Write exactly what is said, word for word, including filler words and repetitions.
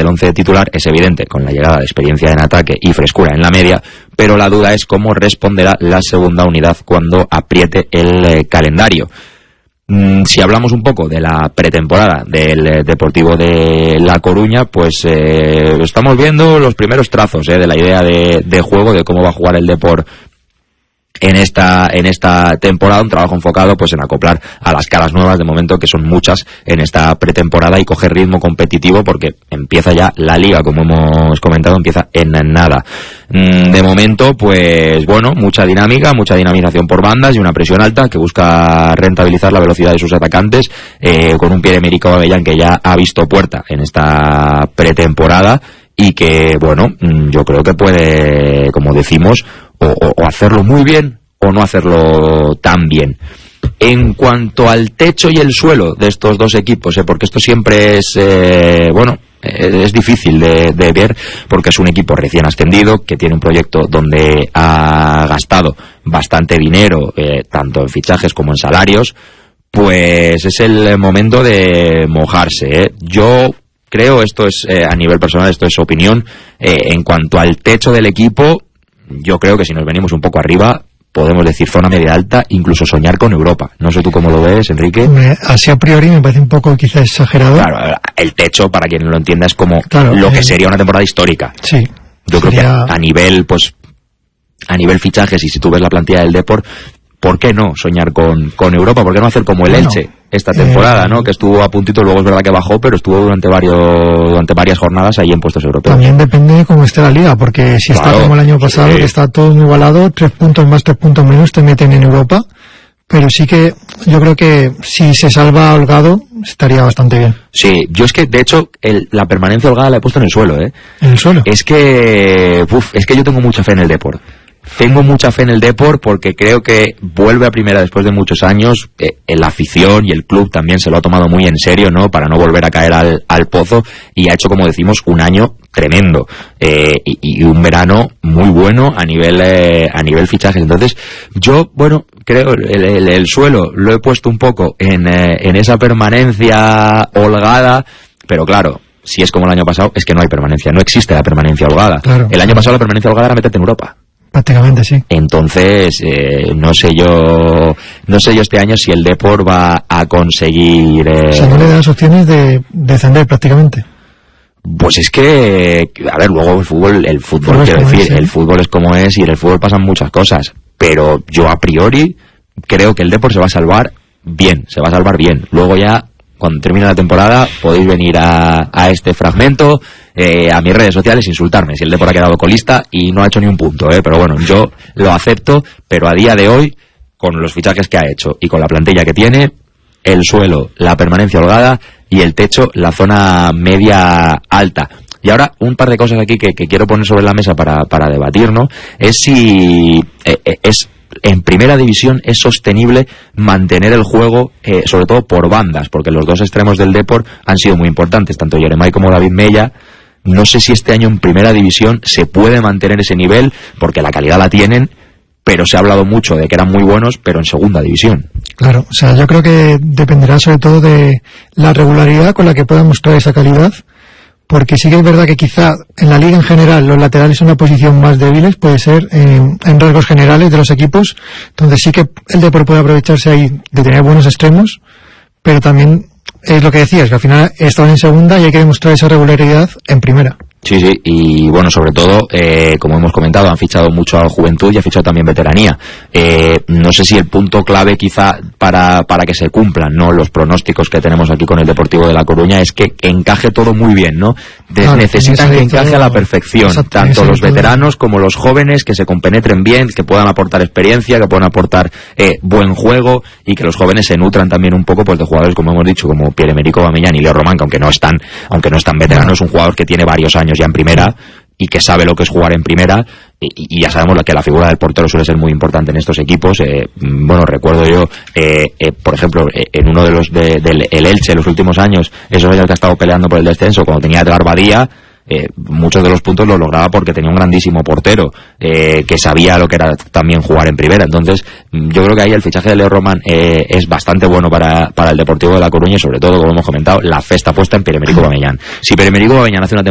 del once titular es evidente, con la llegada de experiencia en ataque y frescura en la media, pero la duda es cómo responderá la segunda unidad cuando apriete el eh, calendario. Mm, si hablamos un poco de la pretemporada del eh, Deportivo de La Coruña, pues eh, estamos viendo los primeros trazos eh, de la idea de, de juego, de cómo va a jugar el Depor en esta en esta temporada, un trabajo enfocado pues en acoplar a las caras nuevas de momento, que son muchas en esta pretemporada, y coger ritmo competitivo porque empieza ya la liga, como hemos comentado, empieza en nada. De momento, pues bueno, mucha dinámica, mucha dinamización por bandas y una presión alta que busca rentabilizar la velocidad de sus atacantes, eh, con un Pierre-Emerick Aubameyang que ya ha visto puerta en esta pretemporada y que, bueno, yo creo que puede, como decimos, O, o, o hacerlo muy bien o no hacerlo tan bien. En cuanto al techo y el suelo de estos dos equipos, ¿eh? porque esto siempre es, eh, bueno, eh, es difícil de, de ver, porque es un equipo recién ascendido, que tiene un proyecto donde ha gastado bastante dinero, eh, tanto en fichajes como en salarios, pues es el momento de mojarse, ¿eh? Yo creo, esto es eh, a nivel personal, esto es opinión, eh, en cuanto al techo del equipo, yo creo que si nos venimos un poco arriba, podemos decir zona media alta, incluso soñar con Europa. No sé tú cómo lo ves, Enrique. Me, así a priori me parece un poco quizás exagerado. Claro, el techo, para quien no lo entienda, es como claro, lo que el... sería una temporada histórica. Sí. Yo sería... creo que a, a nivel, pues, a nivel fichajes, y si tú ves la plantilla del Depor, ¿por qué no soñar con, con Europa? ¿Por qué no hacer como el bueno, Elche esta temporada, eh, ¿no? Que estuvo a puntito, luego es verdad que bajó, pero estuvo durante varios durante varias jornadas ahí en puestos europeos. También depende de cómo esté la liga, porque si claro, está como el año pasado, sí, que está todo muy igualado, tres puntos más, tres puntos menos, te meten en Europa, pero sí que yo creo que si se salva holgado, estaría bastante bien. Sí, yo es que, de hecho, el, la permanencia holgada la he puesto en el suelo, ¿eh? ¿En el suelo? Es que, uf, es que yo tengo mucha fe en el Depor. Tengo mucha fe en el Depor porque creo que vuelve a primera después de muchos años. Eh, la afición y el club también se lo ha tomado muy en serio, ¿no? Para no volver a caer al, al pozo, y ha hecho, como decimos, un año tremendo eh, y, y un verano muy bueno a nivel eh, a nivel fichajes. Entonces, yo, bueno, creo el, el, el suelo lo he puesto un poco en, eh, en esa permanencia holgada, pero claro, si es como el año pasado, es que no hay permanencia, no existe la permanencia holgada. Claro. El año pasado la permanencia holgada era meterte en Europa. Prácticamente sí. Entonces, eh, no sé yo, no sé yo este año si el Depor va a conseguir. Eh, o sea, no le das opciones de descender prácticamente. Pues es que, a ver, luego el fútbol, el fútbol, fútbol quiero decir, es, ¿eh? el fútbol es como es y en el fútbol pasan muchas cosas. Pero yo a priori creo que el Depor se va a salvar bien, se va a salvar bien. Luego ya, cuando termine la temporada, podéis venir a, a este fragmento. Eh, a mis redes sociales insultarme si el Depor ha quedado colista y no ha hecho ni un punto, eh, pero bueno, yo lo acepto, pero a día de hoy, con los fichajes que ha hecho y con la plantilla que tiene, el suelo, la permanencia holgada, y el techo, la zona media alta. Y ahora un par de cosas aquí que, que quiero poner sobre la mesa para, para debatir, ¿no? Es si eh, es en primera división es sostenible mantener el juego, eh, sobre todo por bandas, porque los dos extremos del Depor han sido muy importantes, tanto Yeremay como David Mella. No sé si este año en primera división se puede mantener ese nivel, porque la calidad la tienen, pero se ha hablado mucho de que eran muy buenos, pero en segunda división. Claro, o sea, yo creo que dependerá sobre todo de la regularidad con la que puedan mostrar esa calidad, porque sí que es verdad que quizá en la liga en general los laterales son una posición más débiles, puede ser en, en rasgos generales de los equipos, entonces sí que el Depor puede aprovecharse ahí de tener buenos extremos, pero también es lo que decías, que al final están en segunda y hay que demostrar esa regularidad en primera. Sí, sí, y bueno, sobre todo, eh, como hemos comentado, han fichado mucho a juventud y ha fichado también veteranía. Eh, no sé si el punto clave quizá para, para que se cumplan, ¿no?, los pronósticos que tenemos aquí con el Deportivo de La Coruña es que encaje todo muy bien, ¿no? De, claro, necesitan que encaje todo a la perfección, tanto los veteranos como los jóvenes, que se compenetren bien, que puedan aportar experiencia, que puedan aportar eh, buen juego, y que los jóvenes se nutran también un poco pues de jugadores, como hemos dicho, como Pierre-Emerick Aubameyang y Leo Román, que aunque no están, aunque no están veteranos, bueno, es un jugador que tiene varios años ya en primera y que sabe lo que es jugar en primera, y, y ya sabemos que la figura del portero suele ser muy importante en estos equipos. Eh, bueno, recuerdo yo, eh, eh, por ejemplo, eh, en uno de los de, del el Elche en los últimos años, esos años que ha estado peleando por el descenso, cuando tenía a Edgar Badía, eh, muchos de los puntos los lograba porque tenía un grandísimo portero eh, que sabía lo que era también jugar en primera. Entonces yo creo que ahí el fichaje de Leo Román eh, es bastante bueno para, para el Deportivo de La Coruña, y sobre todo, como hemos comentado, la fe está puesta en Pierre-Emerick Aubameyang. Si Pierre-Emerick Aubameyang hace una